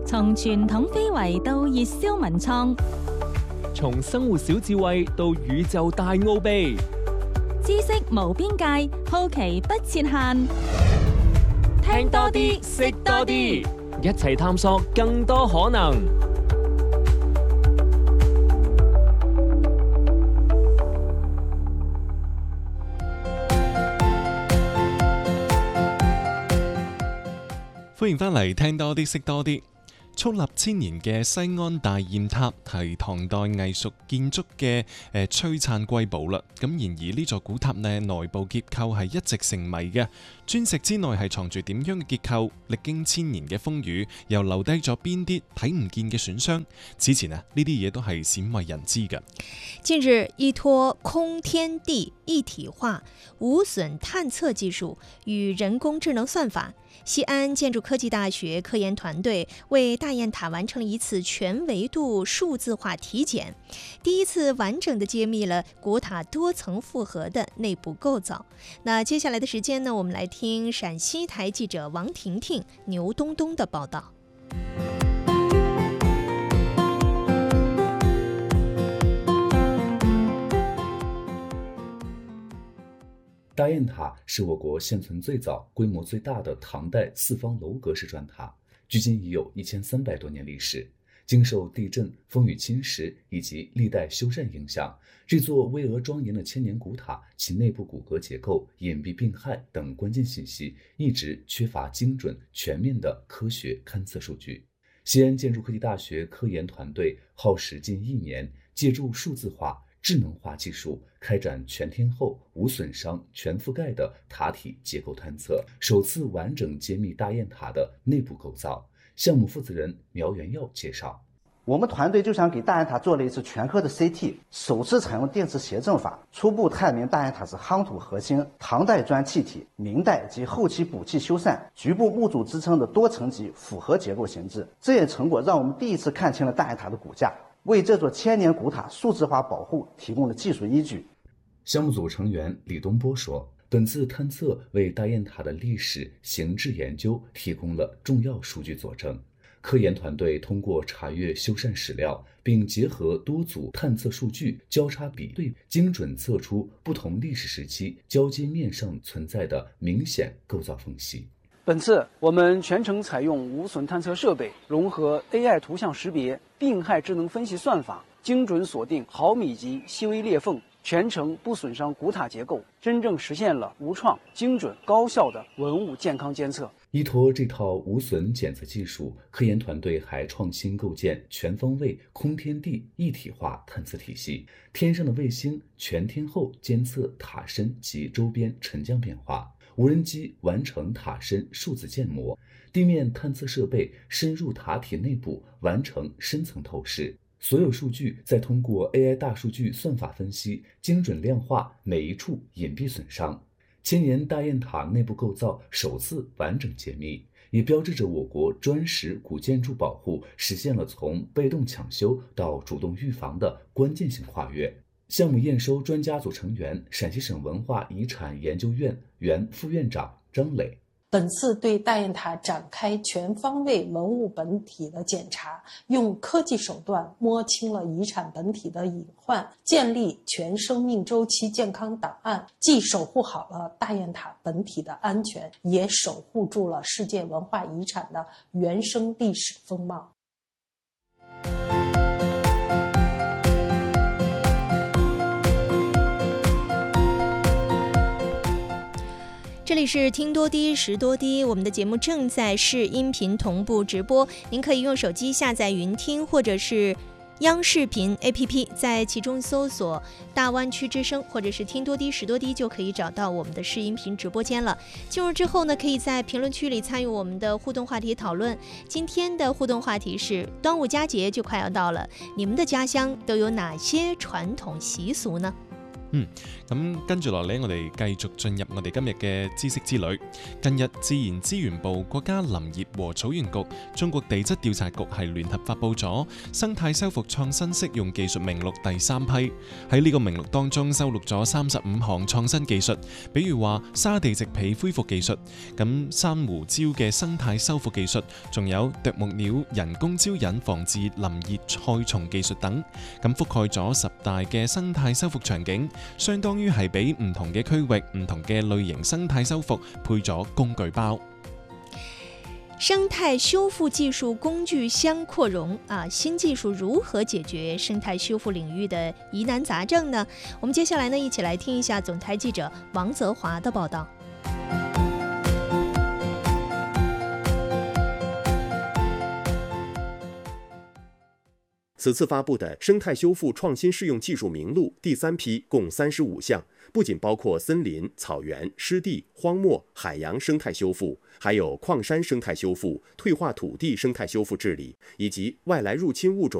從傳統非遺到熱銷文創， 從生活小智慧到宇宙大奧秘， 知識無邊界，好奇不設限。 聽多啲，識多啲，一齊探索更多可能。 歡迎返嚟聽多啲識多啲。矗立千年嘅西安大雁塔係唐代藝術建築嘅璀璨瑰寶啦。咁然而呢座古塔呢，內部結構係一直成謎嘅，磚石之內係藏住點樣嘅結構？歷經千年嘅風雨，又留低咗邊啲睇唔見嘅損傷？此前呢啲嘢都係鮮為人知嘅。 近日，依託空天地一體化無損探測技術與人工智能算法，西安建築科技大學科研團隊為大雁塔完成了一次全維度數字化體檢，第一次完整的揭秘了古塔多層複合的內部構造。那接下來的時間呢，我們來聽陝西台記者王婷婷、牛東東的報道。 大雁塔是我国现存最早、规模最大的唐代四方楼阁式砖塔，距今已有1300多年历史。经受地震、风雨侵蚀以及历代修缮影响，这座巍峨庄严的千年古塔，其内部骨骼结构、隐蔽病害等关键信息一直缺乏精准、全面的科学勘测数据。西安建筑科技大学科研团队耗时近1年，借助数字化、智能化技术开展全天候、无损伤、全覆盖的塔体结构探测，首次完整揭秘大雁塔的内部构造。项目负责人苗元耀介绍， 我们团队就想给大雁塔做了一次全科的 CT， 首次采用电磁谐振法，初步探明大雁塔是夯土核心、唐代砖砌体、明代及后期补砌修缮、局部木组支撑的多层级复合结构形制。这一成果让我们第一次看清了大雁塔的骨架，为这座千年古塔数字化保护提供了技术依据。 项目组成员李东波说，本次探测为大雁塔的历史形制研究提供了重要数据佐证。科研团队通过查阅修缮史料，并结合多组探测数据交叉比对，精准测出不同历史时期交接面上存在的明显构造缝隙。 本次我们全程采用无损探测设备，融合 AI 图像识别、病害智能分析算法，精准锁定毫米级细微裂缝，全程不损伤古塔结构，真正实现了无创、精准、高效的文物健康监测。 依托这套无损检测技术，科研团队还创新构建全方位空天地一体化探测体系，天上的卫星全天候监测塔身及周边沉降变化，无人机完成塔身数字建模，地面探测设备深入塔体内部完成深层透视。所有数据再通过 AI 大数据算法分析，精准量化每一处隐蔽损伤。千年大雁塔内部构造首次完整揭秘，也标志着我国砖石古建筑保护实现了从被动抢修到主动预防的关键性跨越。项目验收专家组成员陕西省文化遗产研究院原副院长张磊， 本次对大雁塔展开全方位文物本体的检查，用科技手段摸清了遗产本体的隐患，建立全生命周期健康档案，既守护好了大雁塔本体的安全，也守护住了世界文化遗产的原生历史风貌。 这里是听多滴识多滴，我们的节目正在视音频同步直播，您可以用手机下载云听或者是央视频 APP， 在其中搜索大湾区之声或者是听多滴识多滴，就可以找到我们的视音频直播间了。进入之后呢，可以在评论区里参与我们的互动话题讨论。今天的互动话题是端午佳节就快要到了，你们的家乡都有哪些传统习俗呢？ 咁跟住落嚟，我哋繼續進入我哋今日嘅知識之旅。近日，自然資源部、國家林業和草原局、中國地質調查局係聯合發布咗生態修復創新適用技術名錄第3批。喺呢個名錄當中收錄咗35項創新技術，比如話沙地植被恢復技術、咁珊瑚礁嘅生態修復技術，仲有啄木鳥人工招引防治林葉害蟲技術等。咁覆蓋咗10大嘅生態修復場景，相當於係俾唔同嘅區域、唔同嘅類型生態修復配咗工具包。 生態修復技術工具箱擴容新技術如何解決生態修復領域的疑難雜症呢？我們接下來呢，一起來聽一下總台記者王澤華的報道。 此次發布的生態修復創新適用技術名錄第3批共35項，不僅包括森林、草原、濕地、荒漠、海洋生態修復，還有礦山生態修復、退化土地生態修復治理，以及外來入侵物種